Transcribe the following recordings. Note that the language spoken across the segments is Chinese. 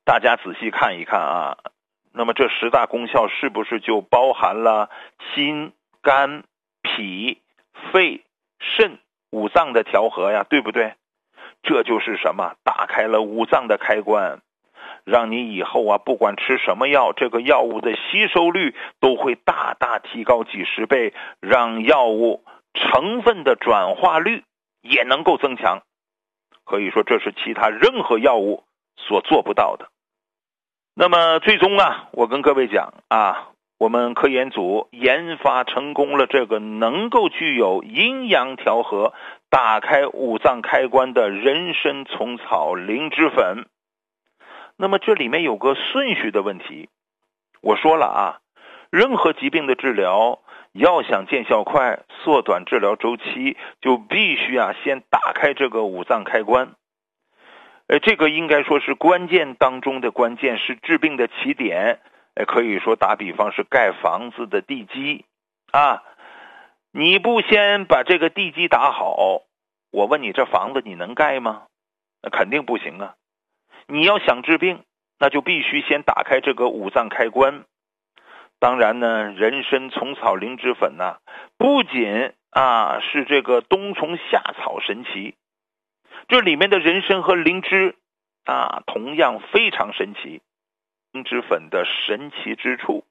大家仔细看一看啊，那么这10大功效是不是就包含了心、肝、脾、肺、肾5脏的调和呀？对不对？这就是什么？打开了5脏的开关，让你以后啊，不管吃什么药，这个药物的吸收率都会大大提高几十倍，让药物成分的转化率也能够增强。可以说这是其他任何药物所做不到的。那么最终啊，我跟各位讲啊，我们科研组研发成功了这个能够具有阴阳调和、打开5脏开关的人参虫草灵芝粉。那么这里面有个顺序的问题。我说了啊，任何疾病的治疗要想见效快、缩短治疗周期，就必须先打开这个5脏开关。这个应该说是关键当中的关键，是治病的起点。可以说打比方是盖房子的地基啊，你不先把这个地基打好，我问你这房子你能盖吗？肯定不行啊。你要想治病，那就必须先打开这个5脏开关。当然呢，人参虫草灵芝粉呢，不仅是这个冬虫夏草神奇，这里面的人参和灵芝同样非常神奇。灵芝粉的神奇之处，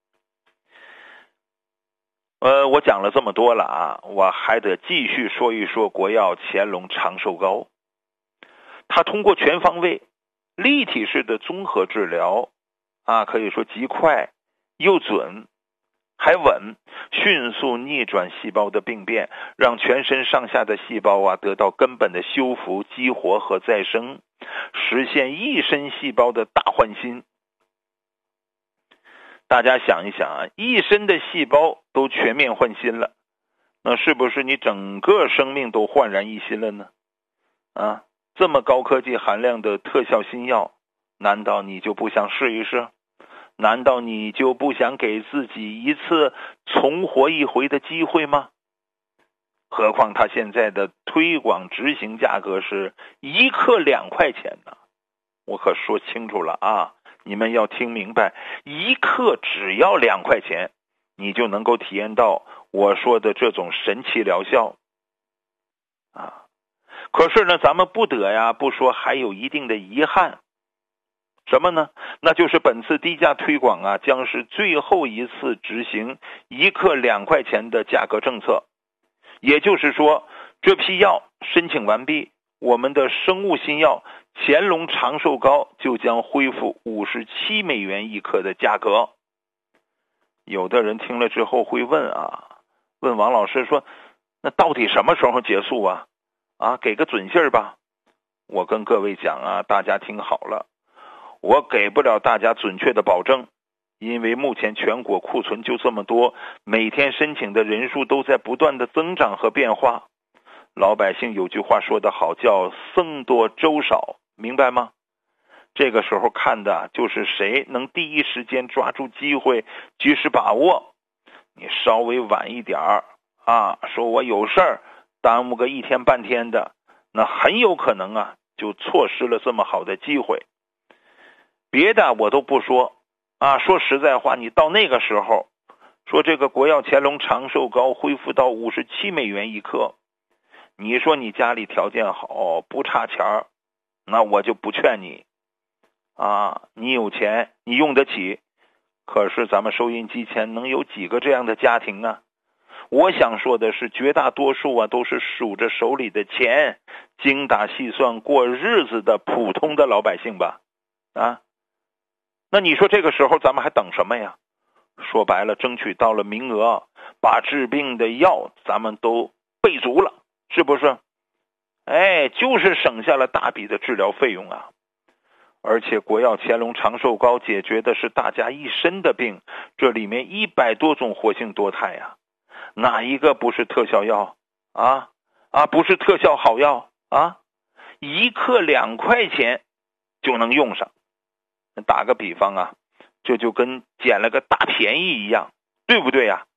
我讲了这么多了啊，我还得继续说一说国药乾隆长寿膏。它通过全方位立体式的综合治疗可以说极快又准还稳，迅速逆转细胞的病变，让全身上下的细胞得到根本的修复、激活和再生，实现一身细胞的大换新。大家想一想一身的细胞都全面换新了，那是不是你整个生命都焕然一新了呢？这么高科技含量的特效新药，难道你就不想试一试？难道你就不想给自己一次重活一回的机会吗？何况它现在的推广执行价格是1克2块钱呢。我可说清楚了啊，你们要听明白，1克只要2块钱，你就能够体验到我说的这种神奇疗效可是呢，咱们不得不说还有一定的遗憾。什么呢？那就是本次低价推广将是最后一次执行1克2块钱的价格政策。也就是说，这批药申请完毕，我们的生物新药乾隆长寿膏就将恢复57美元1克的价格。有的人听了之后会问问王老师说，那到底什么时候结束给个准信吧。我跟各位讲大家听好了，我给不了大家准确的保证，因为目前全国库存就这么多，每天申请的人数都在不断的增长和变化。老百姓有句话说得好，叫僧多粥少，明白吗？这个时候看的就是谁能第一时间抓住机会，及时把握。你稍微晚一点说我有事儿，耽误个1天半天的，那很有可能就错失了这么好的机会。别的我都不说说实在话，你到那个时候说这个国药乾隆长寿膏恢复到57美元1克，你说你家里条件好，不差钱，那我就不劝你你有钱你用得起。可是咱们收音机前能有几个这样的家庭我想说的是，绝大多数都是数着手里的钱，精打细算过日子的普通的老百姓吧那你说这个时候咱们还等什么呀？说白了，争取到了名额，把治病的药咱们都备足了，是不是？就是省下了大笔的治疗费用而且国药乾隆长寿膏解决的是大家一身的病，这里面100多种活性多肽哪一个不是特效药不是特效好药1克2块钱就能用上。打个比方这就跟捡了个大便宜一样，对不对